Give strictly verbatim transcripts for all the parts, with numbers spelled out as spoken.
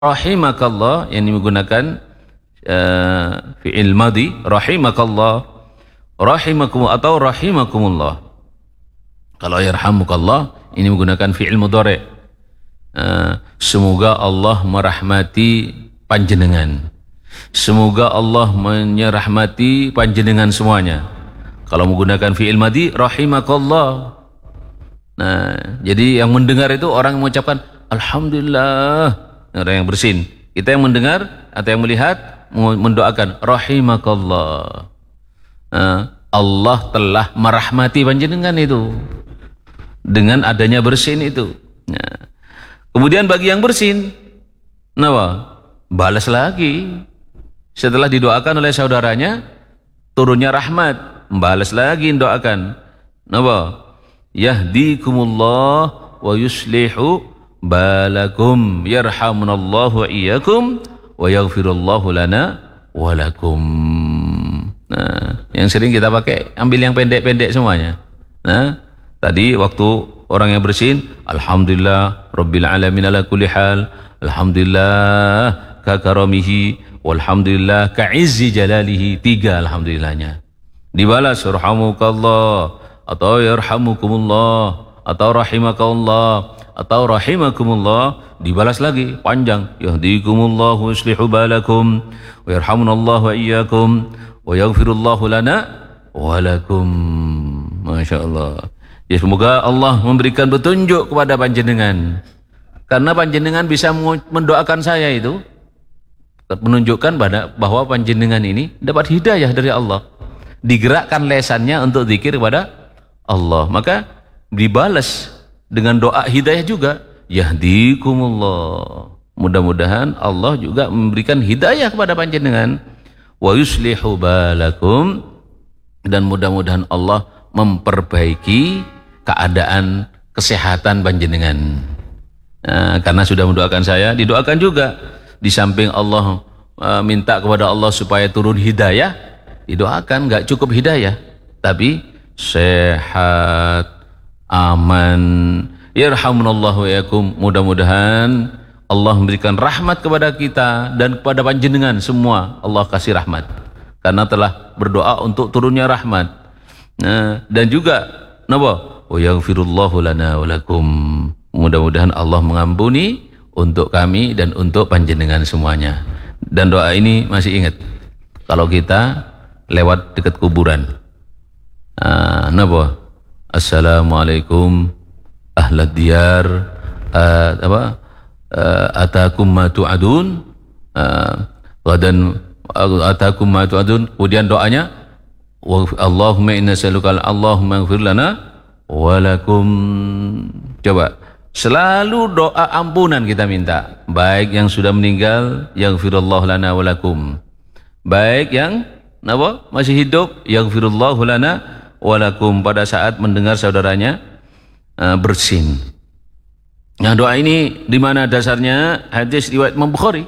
rahimakallah yang menggunakan uh, fi'il madhi, rahimakallah, rahimakum atau rahimakumullah. Kalau yarhamukallah ini menggunakan fi'il mudhari'. Uh, semoga Allah merahmati panjenengan. Semoga Allah menyerahmati panjenengan semuanya. Kalau menggunakan fi'il madhi, rahimakallah. Nah, jadi yang mendengar itu orang yang mengucapkan alhamdulillah, orang yang bersin. Kita yang mendengar atau yang melihat mendoakan rahimakallah. Nah, Allah telah merahmati panjenengan itu dengan adanya bersin itu. Nah, kemudian bagi yang bersin, kenapa? Balas lagi. Setelah didoakan oleh saudaranya, turunnya rahmat, balas lagi doakan. Kenapa? Yahdikumullah wa yuslihu balakum yarhamunallahu wa iyyakum wa yaghfirullahu lana wa lakum. Nah, yang sering kita pakai ambil yang pendek-pendek semuanya. Nah, tadi waktu orang yang bersin, alhamdulillah rabbil alamin ala kulli hal, alhamdulillah ka karamihi walhamdulillah ka izzi jalalihi, tiga alhamdulillahnya. Dibalas yarhamukallah atau yarhamukumullah atau rahimakallah atau rahimakumullah, dibalas lagi panjang, yahdikumullahu wa yuslihu balakum wa yarhamunallahu wa iyyakum wa yaghfirullahu lana wa lakum. Masya Allah. Ya, semoga Allah memberikan petunjuk kepada panjenengan, karena panjenengan bisa mendoakan saya itu menunjukkan bahwa panjenengan ini dapat hidayah dari Allah, digerakkan lesannya untuk zikir kepada Allah, maka dibalas dengan doa hidayah juga, yahdikumullah. Mudah-mudahan Allah juga memberikan hidayah kepada panjenengan, wa yuslihu balakum, dan mudah-mudahan Allah memperbaiki keadaan kesehatan panjenengan. Nah, karena sudah mendoakan saya, didoakan juga. Di samping Allah uh, minta kepada Allah supaya turun hidayah, didoakan nggak cukup hidayah, tapi sehat, aman, yarhamunallahu wa iyyakum. Mudah-mudahan Allah memberikan rahmat kepada kita dan kepada panjenengan semua. Allah kasih rahmat karena telah berdoa untuk turunnya rahmat. Nah, dan juga napa? Wa yaghfirullahu lana wa lakum. Mudah-mudahan Allah mengampuni untuk kami dan untuk panjenengan semuanya. Dan doa ini masih ingat kalau kita lewat dekat kuburan. Ah, napa? Assalamualaikum ahlad diyar, uh, apa? Uh, atakum ma tu'adun, uh, gadan atakum ma tu'adun. Kemudian doanya, Allahumma inna nas'aluka, Allahumma ighfir lana wa lakum. Coba selalu doa ampunan kita minta, baik yang sudah meninggal, yaghfirullahu lana wa lakum, baik yang napa? Masih hidup, yaghfirullahu lana walakum, pada saat mendengar saudaranya uh, bersin. Nah, doa ini di mana dasarnya? Hadis riwayat Imam Bukhari,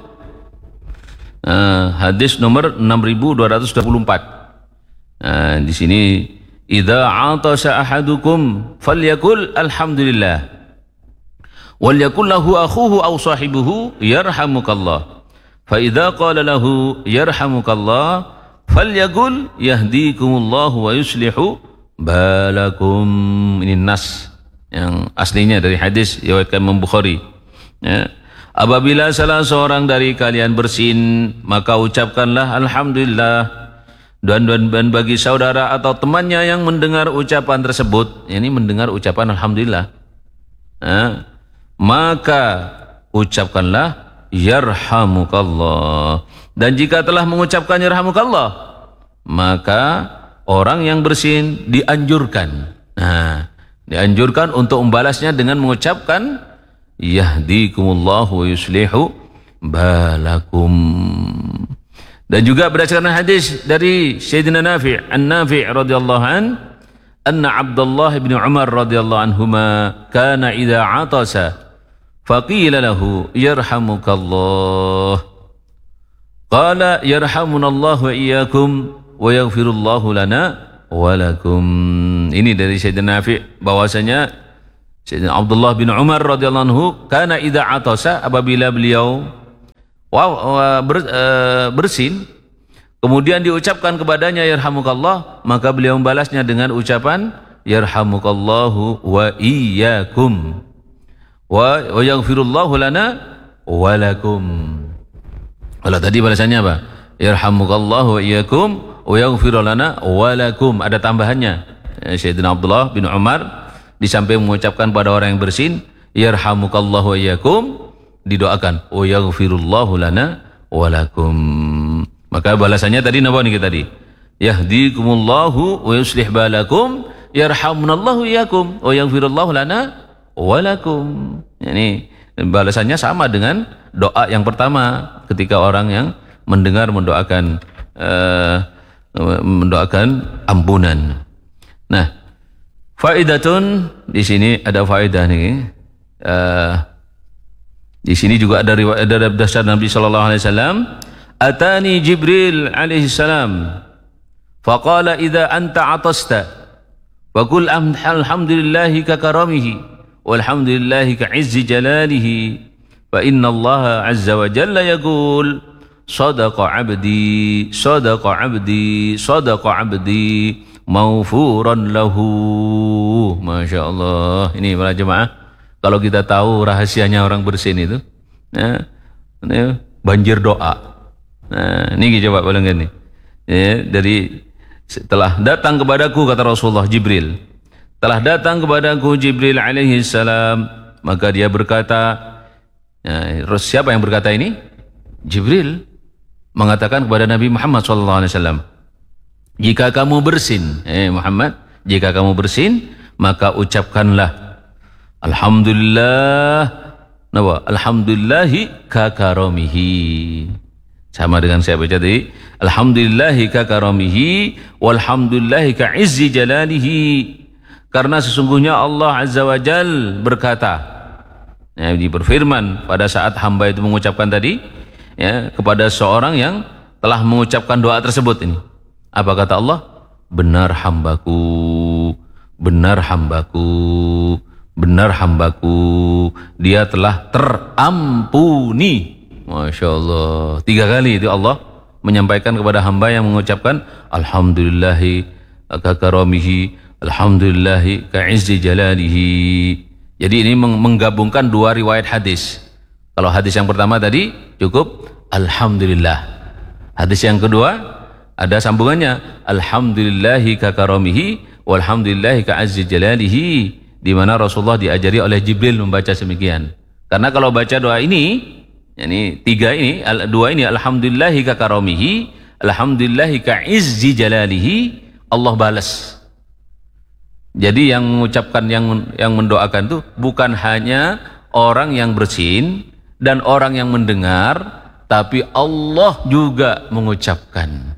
uh, hadis nomor enam ribu dua ratus dua puluh empat. Uh, di sini, idza atasa ahadukum falyakul alhamdulillah wal yakul lahu akhuhu aw sahibuhu yarhamukallah, fa idza qala lahu yarhamukallah falyaqul yahdikumullahu wa yuslihu balakum. Ini nas yang aslinya dari hadis riwayatkan Imam Bukhari. Ya. Apabila salah seorang dari kalian bersin, maka ucapkanlah alhamdulillah, dan, dan, dan bagi saudara atau temannya yang mendengar ucapan tersebut, ini mendengar ucapan alhamdulillah, ya, maka ucapkanlah yarhamukallah. Dan jika telah mengucapkan yarhamukallah, maka orang yang bersin dianjurkan, nah, dianjurkan untuk membalasnya dengan mengucapkan yahdikumullahu wa yuslihu balakum. Dan juga berdasarkan hadis dari Sayyidina Nafi' An-Nafi' radhiyallahu an, anna Abdullah bin Umar radhiyallahu anhuma kana idza atasa faqila lahu yarhamukallah, qala yarhamunallahu wa iyyakum wa yaghfirullahu lana wa lakum. Ini dari Sayyidina Nafi' bahwasanya Sayyidina Abdullah bin Umar radhiyallahu anhu kana idza atasa, apabila beliau bersin, kemudian diucapkan kepadanya yarhamukallah, maka beliau membalasnya dengan ucapan yarhamukallahu wa iyyakum wa yaghfirullahu lana wa lakum. Kalau tadi balasannya apa? Yarhamukallahu wa iyyakum wa yaghfir lana wa lakum. Ada tambahannya. Sayyidina Abdullah bin Umar di samping mengucapkan pada orang yang bersin yarhamukallahu wa iyyakum, didoakan wa yaghfirullahu lana wa lakum. Maka balasannya tadi apa nih tadi? Yahdikumullahu wa yuslih balakum yarhamunallahu iyyakum wa yaghfirullahu lana wa lakum. Ini balasannya sama dengan doa yang pertama ketika orang yang mendengar mendoakan uh, mendoakan ampunan. Nah, faidatun, di sini ada faidah nih. Uh, di sini juga ada riwayat ada dasar Nabi sallallahu alaihi wasallam, atani Jibril alaihi salam faqala idza anta atasta wa qul alhamdulillahi ka karamihi walhamdulillahi ka izzi jalalihi fa inna Allah azza wa jalla yaqul sadaqa abdi sadaqa abdi sadaqa abdi maghfuran lahu. Masya Allah. Ini para jemaah, kalau kita tahu rahasianya orang bersin itu, ya, ini banjir doa. Nah, ini coba bayangkan nih. Ya, dari setelah datang kepadaku, kata Rasulullah Jibril, telah datang kepadaku Jibril alaihi salam, maka dia berkata, ya, siapa yang berkata ini? Jibril mengatakan kepada Nabi Muhammad sallallahu alaihi wasallam, jika kamu bersin, eh Muhammad, jika kamu bersin, maka ucapkanlah alhamdulillah, napa? Alhamdulillahi ka karamihi. Sama dengan saya baca tadi, alhamdulillahi ka karamihi walhamdulillahi ka izzi jalalihi. Karena sesungguhnya Allah azza wa jal berkata, ya, ini berfirman pada saat hamba itu mengucapkan tadi, ya, kepada seorang yang telah mengucapkan doa tersebut ini. Apa kata Allah? Benar hambaku, benar hambaku, benar hambaku, dia telah terampuni. Masya Allah. Tiga kali itu Allah menyampaikan kepada hamba yang mengucapkan alhamdulillahi ka karamihi, alhamdulillahi ka izzi jalalihi. Jadi ini menggabungkan dua riwayat hadis. Kalau hadis yang pertama tadi cukup alhamdulillah. Hadis yang kedua ada sambungannya alhamdulillahi ka karamihi walhamdulillahi ka azzi jalalihi, di mana Rasulullah diajari oleh Jibril membaca semikian. Karena kalau baca doa ini, yani tiga ini, dua ini alhamdulillahi ka karamihi, alhamdulillahi ka izzi jalalihi, Allah balas. Jadi yang mengucapkan, yang yang mendoakan itu bukan hanya orang yang bersin dan orang yang mendengar, tapi Allah juga mengucapkan.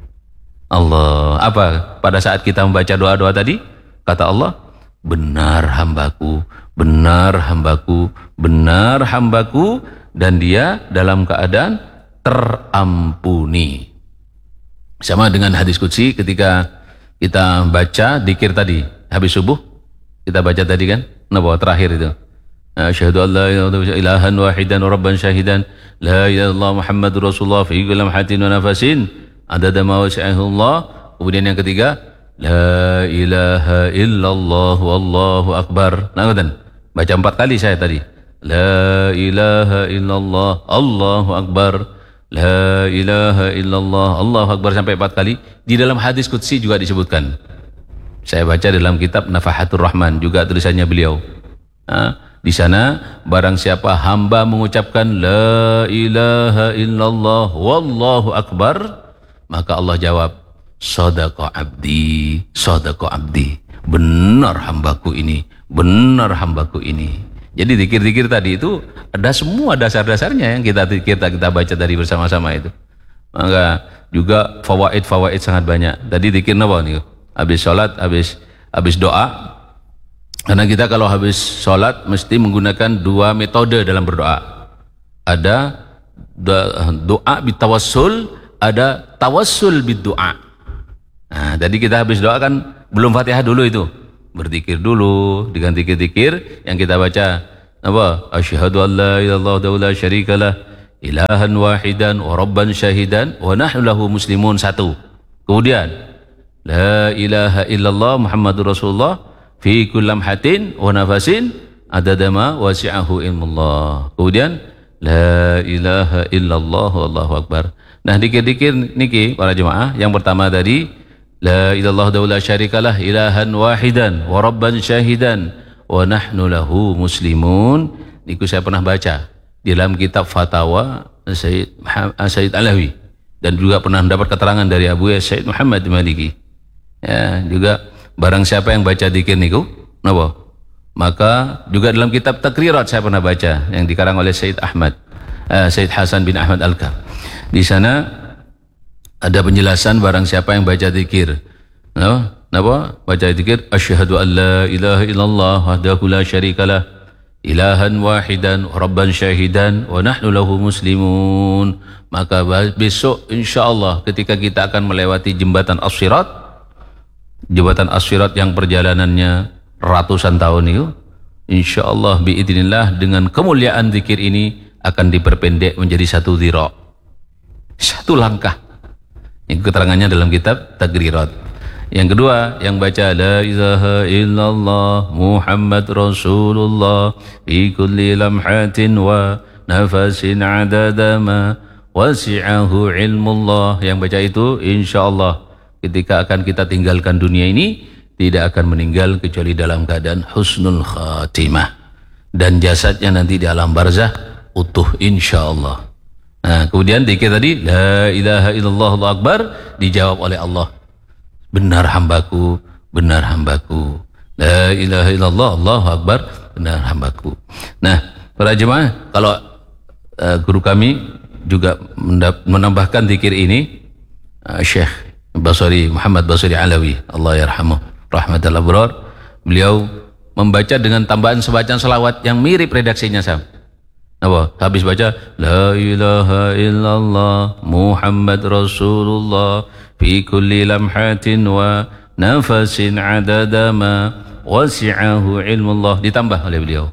Allah apa pada saat kita membaca doa-doa tadi? Kata Allah, benar hambaku, benar hambaku, benar hambaku, dan dia dalam keadaan terampuni. Sama dengan hadis qudsi ketika kita baca dzikir tadi habis subuh, kita baca tadi kan, nah terakhir itu, asyhadu an la ilaha ilahan wahidan rabban syahidan la ilaha illallah muhammadur rasulullah fi kulli lamhatin wa nafasin adada ma wasi'ahullah. Kemudian yang ketiga, la ilaha illallah wallahu akbar. Nah, dan baca empat kali saya tadi, la ilaha illallah Allahu akbar, la ilaha illallah Allahu akbar, sampai empat kali. Di dalam hadis qudsi juga disebutkan. Saya baca dalam kitab Nafahatur Rahman, juga tulisannya beliau. Nah, di sana barang siapa hamba mengucapkan la ilaha illallah wallahu akbar, maka Allah jawab, sadaqa abdi, sadaqa abdi, benar hambaku ini, benar hambaku ini. Jadi zikir-zikir tadi itu ada semua dasar-dasarnya yang kita kita kita baca tadi bersama-sama itu. Maka juga fawaid-fawaid sangat banyak. Tadi zikir apa nih? Habis sholat, habis habis doa. Karena kita kalau habis sholat mesti menggunakan dua metode dalam berdoa. Ada doa bitawassul, ada tawassul biddoa. Nah, tadi kita habis doa kan belum Fatihah dulu itu, berzikir dulu dengan zikir-zikir yang kita baca apa? Asyhadu an la ilaha illallah wa la syarikalah, ilahan wahidan wa rabban syahidan wa nahnu lahu muslimun. Satu. Kemudian la ilaha illallah Muhammadur Rasulullah fi kulli lamhatin wa nafasin adada ma wasi'ahu ilmullah. Kemudian la ilaha illallah wallahu akbar. Nah, dikir-dikir niki para jemaah, yang pertama tadi la ilallah daula syarikalah ilahan wahidan wa rabban syahidan wa nahnu lahu muslimun. Niku saya pernah baca di dalam kitab Fatawa Sayyid Sayyid Alawi, dan juga pernah mendapat keterangan dari Abu Sayyid Muhammad Maliki. Ya, juga barang siapa yang baca zikir niku napa, maka juga dalam kitab Takrirat saya pernah baca yang dikarang oleh Sayyid Ahmad uh, Sayyid Hasan bin Ahmad Al-Kaf. Di sana ada penjelasan barang siapa yang baca zikir napa, napa baca zikir asyhadu an la ilaha illallah wahdahu la syarikalah ilahan wahidan rabban syahidan wa nahnu lahu muslimun, maka besok insyaallah ketika kita akan melewati jembatan As-Sirat, jembatan As-Sirat yang perjalanannya ratusan tahun itu, insyaallah biidznillah dengan kemuliaan zikir ini akan diperpendek menjadi satu dhira', satu langkah. Yang keterangannya dalam kitab Takrirat. Yang kedua, yang baca la ilaha illallah Muhammad Rasulullah fi kulli lamhatin wa nafasin adada ma wasi'ahu ilmullah, yang baca itu insyaallah ketika akan kita tinggalkan dunia ini tidak akan meninggal kecuali dalam keadaan husnul khatimah, dan jasadnya nanti di alam barzah utuh insyaallah. Nah, kemudian dikir tadi la ilaha illallah Allahu akbar, dijawab oleh Allah, benar hambaku, benar hambaku. La ilaha illallah Allahu akbar, benar hambaku. Nah, para jemaah, kalau uh, guru kami juga menambahkan zikir ini, uh, Syekh Basri Muhammad Basri Alawi, Allah yarhamuh rahmatal abrar, beliau membaca dengan tambahan sebacaan selawat yang mirip redaksinya sama. Apa? Habis baca la ilaha illallah Muhammad Rasulullah fi kulli lamhatin wa nafasin adada ma wasi'ahu ilmullah, ditambah oleh beliau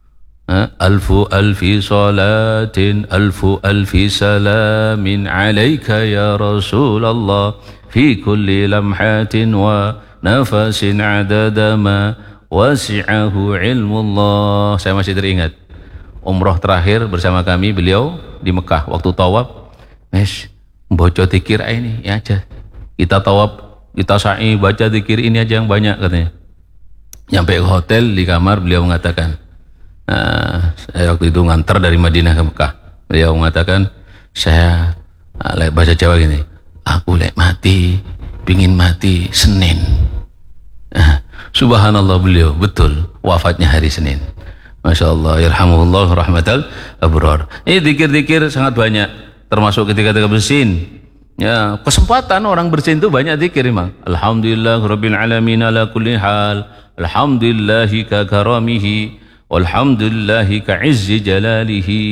ha? alfu alfi salatin alfu alfi salamin alaika ya Rasulullah fi kulli lamhatin wa nafasin adada ma wasi'ahu ilmullah. Saya masih teringat umroh terakhir bersama kami, beliau di Mekah waktu tawaf, mes baca zikir ini ya aja, kita tawaf, kita sa'i, baca zikir ini aja yang banyak katanya. Nyampe ke hotel, di kamar beliau mengatakan, nah, saya waktu itu nganter dari Madinah ke Mekah, beliau mengatakan, saya uh, baca Jawa gini, aku lek mati pingin mati Senin. Nah, subhanallah, beliau betul wafatnya hari Senin. Masya Allah, yarhamuhullah rahmatal abrar. Ini zikir-zikir sangat banyak, termasuk ketika kita bersin. Ya, kesempatan orang bersin itu banyak zikir memang. Alhamdulillah rabbil alamin ala kulli hal, alhamdulillahi ka karamihi, walhamdulillahi ka izzi jalalihi.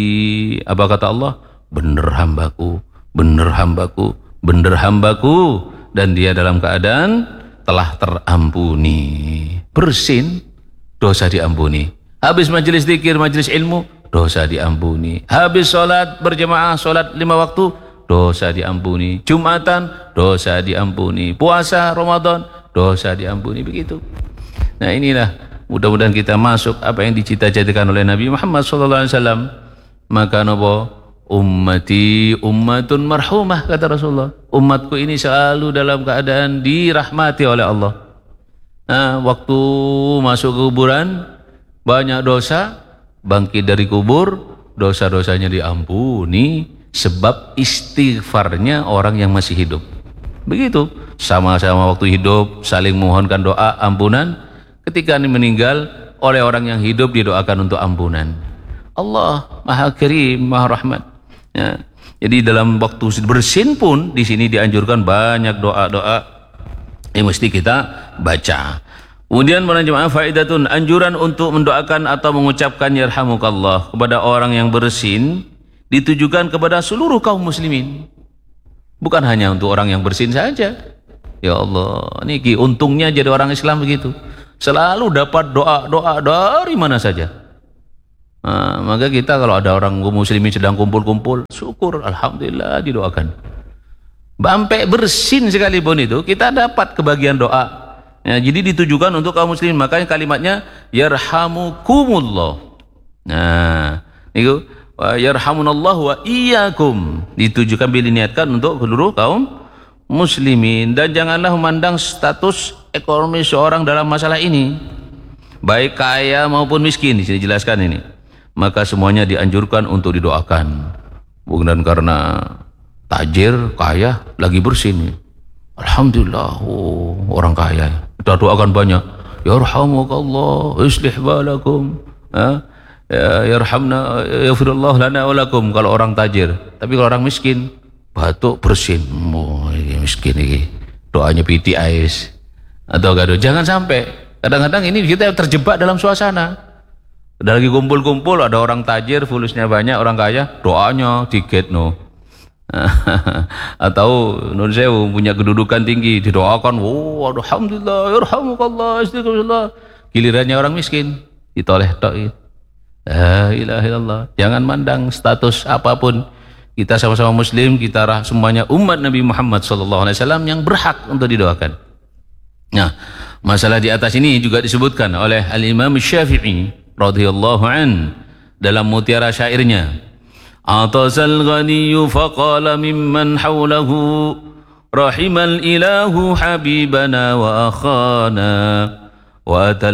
Apa kata Allah? Bener hambaku, bener hambaku, bener hambaku, dan dia dalam keadaan telah terampuni. Bersin, dosa diampuni. Habis majelis zikir, majelis ilmu, dosa diampuni. Habis sholat berjemaah, sholat lima waktu, dosa diampuni. Jumatan, dosa diampuni. Puasa Ramadan, dosa diampuni. Begitu. Nah, inilah mudah-mudahan kita masuk apa yang dicita-citakan oleh Nabi Muhammad shallallahu alaihi wasallam. Maka nopo ummati ummatun marhumah, kata Rasulullah. Umatku ini selalu dalam keadaan dirahmati oleh Allah. Nah, waktu masuk ke kuburan banyak dosa, bangkit dari kubur, dosa-dosanya diampuni sebab istighfarnya orang yang masih hidup. Begitu, sama-sama waktu hidup saling mohonkan doa ampunan, ketika meninggal oleh orang yang hidup didoakan untuk ampunan. Allah Maha Karim, Maha Rahmat. Ya. Jadi dalam waktu bersin pun di sini dianjurkan banyak doa-doa yang mesti kita baca. Kemudian para jemaah, faidatun, anjuran untuk mendoakan atau mengucapkan yarhamukallah kepada orang yang bersin ditujukan kepada seluruh kaum muslimin, bukan hanya untuk orang yang bersin saja. Ya Allah, niki untungnya jadi orang Islam begitu, selalu dapat doa-doa dari mana saja. Nah, maka kita kalau ada orang muslimin sedang kumpul-kumpul, syukur, alhamdulillah, didoakan. Sampai bersin sekalipun itu kita dapat kebagian doa. Ya, jadi ditujukan untuk kaum muslimin. Makanya kalimatnya yarhamukumullah. Nah, itu yarhamunallahu wa iyyakum, ditujukan bila niatkan untuk seluruh kaum muslimin. Dan janganlah memandang status ekonomi seorang dalam masalah ini, baik kaya maupun miskin. Di sini jelaskan ini. Maka semuanya dianjurkan untuk didoakan. Bukan karena tajir, kaya, lagi bersin. Alhamdulillah, oh, orang kaya. Kita doakan banyak. Yarhamukallah, islih balakum. Ha? Ya, yarhamna, yaghfirullah lana wa lakum kalau orang tajir. Tapi kalau orang miskin, batuk bersin. Oh, ini miskin ini. Doanya piti ais. Atau gaduh. Jangan sampai. Kadang-kadang ini kita terjebak dalam suasana. Ada lagi kumpul-kumpul, ada orang tajir, fulusnya banyak, orang kaya, doanya dikit no. Atau nun sewu punya kedudukan tinggi, didoakan, oh alhamdulillah, yarhamukallah, istighfirullah. Gilirannya orang miskin, ditoleh tok. La ilaha illallah. Jangan mandang status apapun. Kita sama-sama muslim, kita semuanya umat Nabi Muhammad sallallahu alaihi wasallam yang berhak untuk didoakan. Nah, masalah di atas ini juga disebutkan oleh Al-Imam Syafi'i radhiyallahu an dalam mutiara syairnya. Atasal ghaniyyu faqala mimman hawlahu rahimal ilahu habibana wa akhana wa atal